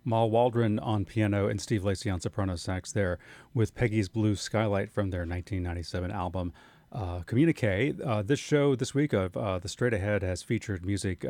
Mal Waldron on piano and Steve Lacy on soprano sax there with Peggy's Blue Skylight from their 1997 album Communique. This show this week of The Straight Ahead has featured music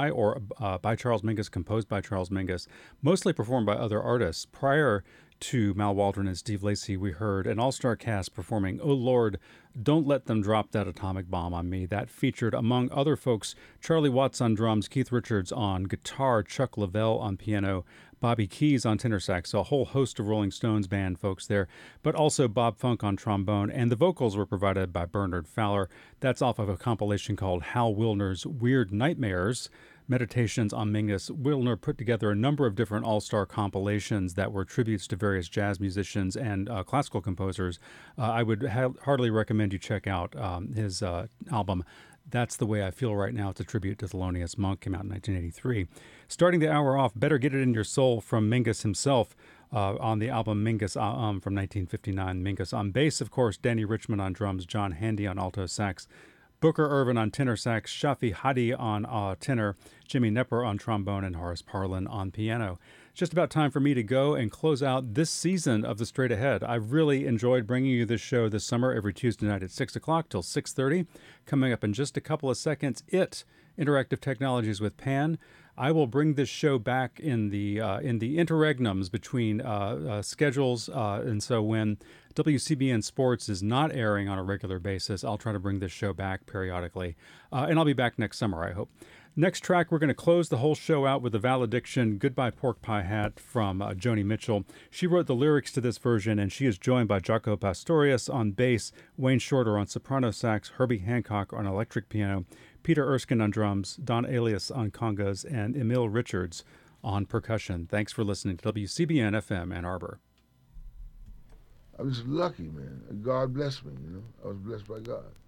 by Charles Mingus, composed by Charles Mingus, mostly performed by other artists. Prior to Mal Waldron and Steve Lacy, we heard an all-star cast performing "Oh Lord, Don't Let Them Drop That Atomic Bomb on Me." That featured, among other folks, Charlie Watts on drums, Keith Richards on guitar, Chuck Leavell on piano, Bobby Keys on tenor sax, so a whole host of Rolling Stones band folks there, but also Bob Funk on trombone, and the vocals were provided by Bernard Fowler. That's off of a compilation called Hal Wilner's Weird Nightmares, Meditations on Mingus. Wilner put together a number of different all-star compilations that were tributes to various jazz musicians and classical composers. I would heartily recommend you check out his album That's the Way I Feel Right Now. It's a tribute to Thelonious Monk, came out in 1983. Starting the hour off, Better Get It In Your Soul from Mingus himself on the album Mingus from 1959. Mingus on bass, of course, Danny Richmond on drums, John Handy on alto sax, Booker Ervin on tenor sax, Shafi Hadi on tenor, Jimmy Knepper on trombone, and Horace Parlan on piano. It's just about time for me to go and close out this season of The Straight Ahead. I've really enjoyed bringing you this show this summer every Tuesday night at 6 o'clock till 6:30. Coming up in just a couple of seconds, Interactive Technologies with Pan. I will bring this show back in the interregnums between schedules, and so when WCBN Sports is not airing on a regular basis, I'll try to bring this show back periodically, and I'll be back next summer, I hope. Next track, we're going to close the whole show out with the Valediction Goodbye Pork Pie Hat from Joni Mitchell. She wrote the lyrics to this version, and she is joined by Jaco Pastorius on bass, Wayne Shorter on soprano sax, Herbie Hancock on electric piano, Peter Erskine on drums, Don Alias on congas, and Emil Richards on percussion. Thanks for listening to WCBN FM Ann Arbor. I was lucky, man. God blessed me, I was blessed by God.